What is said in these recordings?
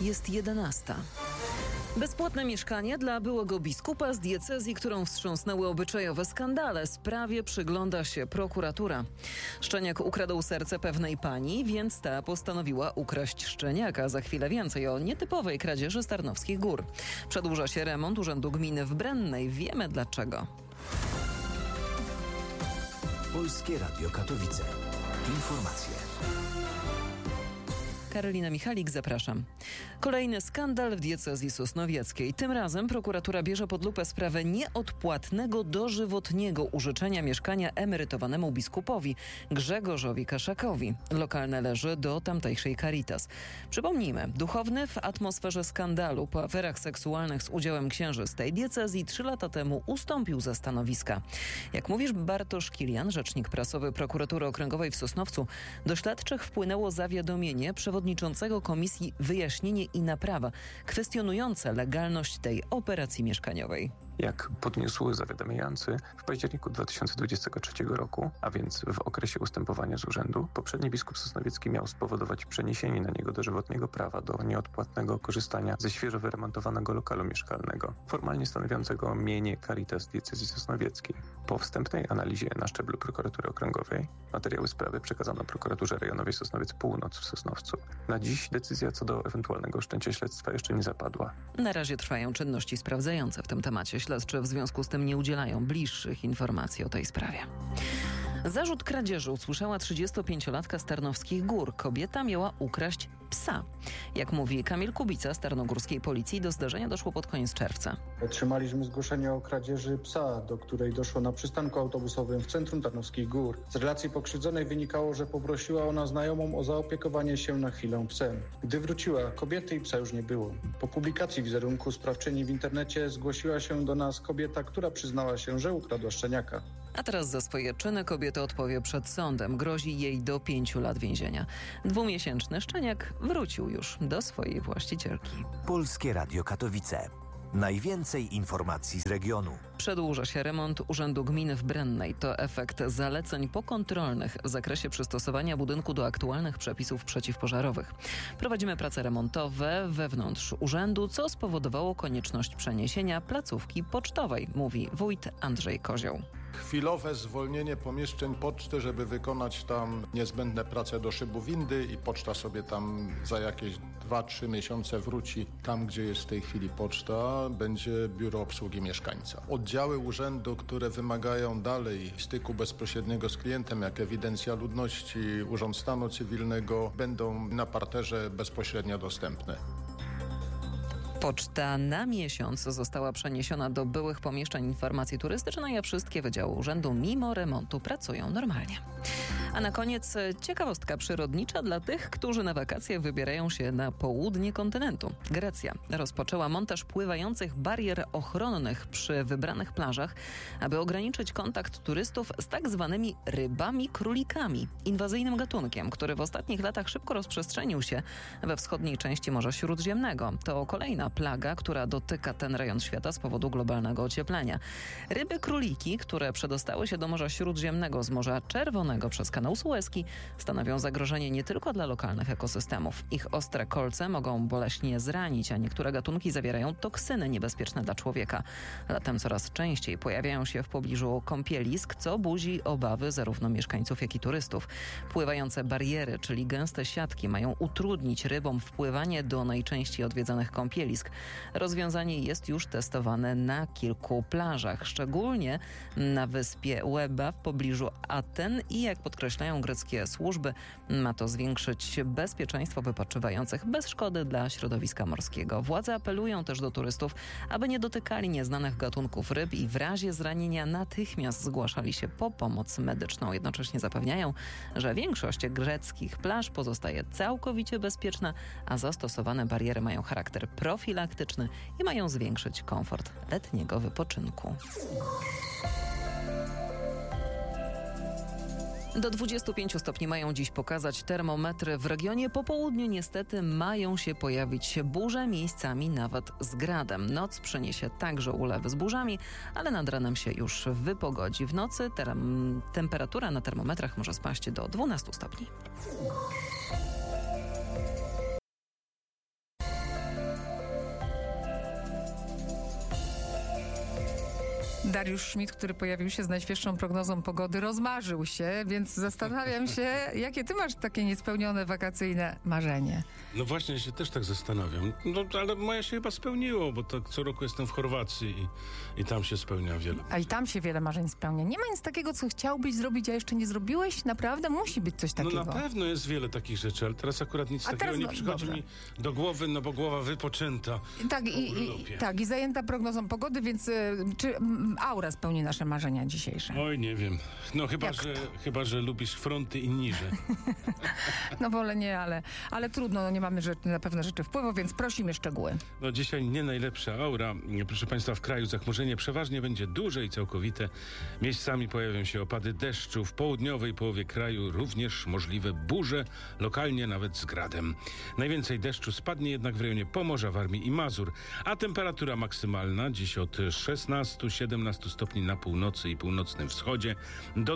Jest 11. Bezpłatne mieszkanie dla byłego biskupa z diecezji, którą wstrząsnęły obyczajowe skandale. Sprawie przygląda się prokuratura. Szczeniak ukradł serce pewnej pani, więc ta postanowiła ukraść szczeniaka. Za chwilę więcej o nietypowej kradzieży z Tarnowskich Gór. Przedłuża się remont Urzędu Gminy w Brennej. Wiemy dlaczego. Polskie Radio Katowice. Informacje. Karolina Michalik, zapraszam. Kolejny skandal w diecezji sosnowieckiej. Tym razem prokuratura bierze pod lupę sprawę nieodpłatnego dożywotniego użyczenia mieszkania emerytowanemu biskupowi Grzegorzowi Kaszakowi. Lokal należy do tamtejszej Caritas. Przypomnijmy, duchowny w atmosferze skandalu po aferach seksualnych z udziałem księży z tej diecezji 3 lata temu ustąpił ze stanowiska. Jak mówisz, Bartosz Kilian, rzecznik prasowy Prokuratury Okręgowej w Sosnowcu, do śledczych wpłynęło zawiadomienie przewodniczącego Komisji Wyjaśnienie i Naprawa, kwestionujące legalność tej operacji mieszkaniowej. Jak podniósł zawiadamiający, w październiku 2023 roku, a więc w okresie ustępowania z urzędu, poprzedni biskup sosnowiecki miał spowodować przeniesienie na niego dożywotniego prawa do nieodpłatnego korzystania ze świeżo wyremontowanego lokalu mieszkalnego, formalnie stanowiącego mienie Caritas diecezji sosnowieckiej. Po wstępnej analizie na szczeblu prokuratury okręgowej materiały sprawy przekazano prokuraturze rejonowej Sosnowiec Północ w Sosnowcu. Na dziś decyzja co do ewentualnego wszczęcia śledztwa jeszcze nie zapadła. Na razie trwają czynności sprawdzające w tym temacie. Śledczy w związku z tym nie udzielają bliższych informacji o tej sprawie. Zarzut kradzieży usłyszała 35-latka z Tarnowskich Gór. Kobieta miała ukraść psa. Jak mówi Kamil Kubica z tarnogórskiej policji, do zdarzenia doszło pod koniec czerwca. Otrzymaliśmy zgłoszenie o kradzieży psa, do której doszło na przystanku autobusowym w centrum Tarnowskich Gór. Z relacji pokrzywdzonej wynikało, że poprosiła ona znajomą o zaopiekowanie się na chwilę psem. Gdy wróciła, kobiety i psa już nie było. Po publikacji wizerunku sprawczyni w internecie zgłosiła się do nas kobieta, która przyznała się, że ukradła szczeniaka. A teraz za swoje czyny kobieta odpowie przed sądem. Grozi jej do 5 lat więzienia. 2-miesięczny szczeniak wrócił już do swojej właścicielki. Polskie Radio Katowice. Najwięcej informacji z regionu. Przedłuża się remont Urzędu Gminy w Brennej. To efekt zaleceń pokontrolnych w zakresie przystosowania budynku do aktualnych przepisów przeciwpożarowych. Prowadzimy prace remontowe wewnątrz urzędu, co spowodowało konieczność przeniesienia placówki pocztowej, mówi wójt Andrzej Kozioł. Chwilowe zwolnienie pomieszczeń poczty, żeby wykonać tam niezbędne prace do szybu windy i poczta sobie tam za jakieś 2-3 miesiące wróci tam, gdzie jest w tej chwili poczta, będzie biuro obsługi mieszkańca. Oddziały urzędu, które wymagają dalej styku bezpośredniego z klientem, jak ewidencja ludności, Urząd Stanu Cywilnego, będą na parterze bezpośrednio dostępne. Poczta na miesiąc została przeniesiona do byłych pomieszczeń informacji turystycznej, a wszystkie wydziały urzędu mimo remontu pracują normalnie. A na koniec ciekawostka przyrodnicza dla tych, którzy na wakacje wybierają się na południe kontynentu. Grecja rozpoczęła montaż pływających barier ochronnych przy wybranych plażach, aby ograniczyć kontakt turystów z tak zwanymi rybami-królikami, inwazyjnym gatunkiem, który w ostatnich latach szybko rozprzestrzenił się we wschodniej części Morza Śródziemnego. To kolejna plaga, która dotyka ten rejon świata z powodu globalnego ocieplenia. Ryby-króliki, które przedostały się do Morza Śródziemnego z Morza Czerwonego przez kanał Suezki, stanowią zagrożenie nie tylko dla lokalnych ekosystemów. Ich ostre kolce mogą boleśnie zranić, a niektóre gatunki zawierają toksyny niebezpieczne dla człowieka. Latem coraz częściej pojawiają się w pobliżu kąpielisk, co budzi obawy zarówno mieszkańców, jak i turystów. Pływające bariery, czyli gęste siatki, mają utrudnić rybom wpływanie do najczęściej odwiedzanych kąpielisk. Rozwiązanie jest już testowane na kilku plażach, szczególnie na wyspie Łeba w pobliżu Aten i jak podkreślają greckie służby, ma to zwiększyć bezpieczeństwo wypoczywających bez szkody dla środowiska morskiego. Władze apelują też do turystów, aby nie dotykali nieznanych gatunków ryb i w razie zranienia natychmiast zgłaszali się po pomoc medyczną. Jednocześnie zapewniają, że większość greckich plaż pozostaje całkowicie bezpieczna, a zastosowane bariery mają charakter profilaktyczny i mają zwiększyć komfort letniego wypoczynku. Do 25 stopni mają dziś pokazać termometry. W regionie po południu niestety mają się pojawić burze, miejscami nawet z gradem. Noc przyniesie także ulewy z burzami, ale nad ranem się już wypogodzi. W nocy temperatura na termometrach może spaść do 12 stopni. Dariusz Schmidt, który pojawił się z najświeższą prognozą pogody, rozmarzył się, więc zastanawiam się, jakie ty masz takie niespełnione wakacyjne marzenie. No właśnie, ja się też tak zastanawiam. No ale moje się chyba spełniło, bo tak co roku jestem w Chorwacji i tam się spełnia wiele. A i tam się wiele marzeń spełnia. Nie ma nic takiego, co chciałbyś zrobić, a jeszcze nie zrobiłeś? Naprawdę? Musi być coś takiego. No na pewno jest wiele takich rzeczy, ale teraz akurat nic takiego teraz nie przychodzi dobra. mi do głowy, no bo głowa wypoczęta. Tak, i zajęta prognozą pogody, więc czy aura spełni nasze marzenia dzisiejsze? Oj, nie wiem. No Jak chyba, że lubisz fronty i niże. No wolę nie, ale trudno, no nie mamy na pewne rzeczy wpływu, więc prosimy szczegóły. No dzisiaj nie najlepsza aura. Proszę Państwa, w kraju zachmurzenie przeważnie będzie duże i całkowite. Miejscami pojawią się opady deszczu. W południowej połowie kraju również możliwe burze, lokalnie nawet z gradem. Najwięcej deszczu spadnie jednak w rejonie Pomorza, Warmii i Mazur, a temperatura maksymalna dziś od 16-17 stopni na północy i północnym wschodzie do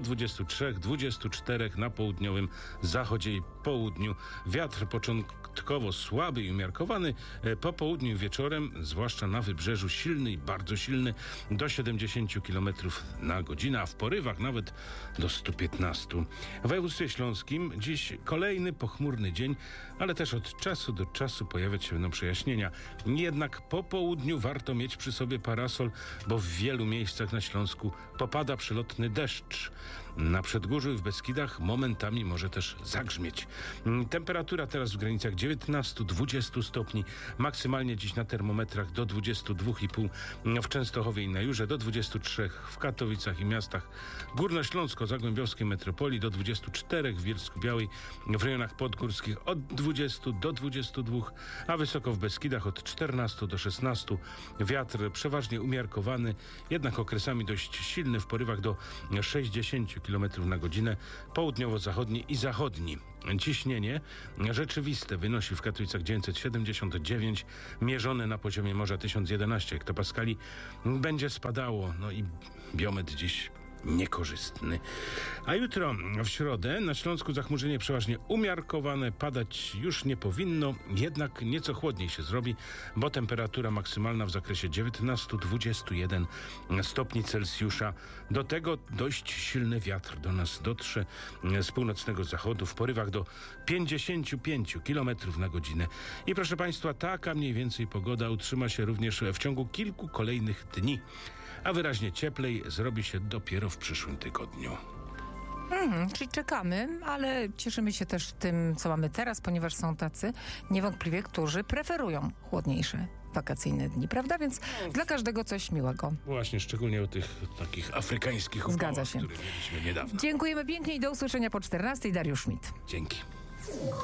23-24 na południowym zachodzie i południu. Wiatr początkowo słaby i umiarkowany, po południu i wieczorem, zwłaszcza na wybrzeżu, silny i bardzo silny do 70 km na godzinę, a w porywach nawet do 115. W województwie śląskim dziś kolejny pochmurny dzień, ale też od czasu do czasu pojawiać się będą przejaśnienia. Jednak po południu warto mieć przy sobie parasol, bo w wielu miejscach na Śląsku popada przelotny deszcz. Na Przedgórzu i w Beskidach momentami może też zagrzmieć. Temperatura teraz w granicach 19-20 stopni. Maksymalnie dziś na termometrach do 22,5 w Częstochowie i na Jurze, do 23 w Katowicach i miastach górnośląsko-zagłębiowskiej metropolii, do 24 w Bielsku-Białej, w rejonach podgórskich od 20 do 22, a wysoko w Beskidach od 14 do 16. Wiatr przeważnie umiarkowany, jednak okresami dość silny w porywach do 60 km na godzinę, południowo-zachodni i zachodni. Ciśnienie rzeczywiste wynosi w Katowicach 979, mierzone na poziomie morza 1011 hektopaskali. Będzie spadało, no i biometr dziś niekorzystny. A jutro w środę na Śląsku zachmurzenie przeważnie umiarkowane, padać już nie powinno, jednak nieco chłodniej się zrobi, bo temperatura maksymalna w zakresie 19-21 stopni Celsjusza. Do tego dość silny wiatr do nas dotrze z północnego zachodu w porywach do 55 km na godzinę. I proszę Państwa, taka mniej więcej pogoda utrzyma się również w ciągu kilku kolejnych dni. A wyraźnie cieplej zrobi się dopiero w przyszłym tygodniu. Czyli czekamy, ale cieszymy się też tym, co mamy teraz, ponieważ są tacy niewątpliwie, którzy preferują chłodniejsze wakacyjne dni, prawda? Więc dla każdego coś miłego. Właśnie, szczególnie o tych takich afrykańskich upałach, Zgadza się. które mieliśmy niedawno. Dziękujemy pięknie i do usłyszenia po 14:00. Dariusz Schmidt. Dzięki.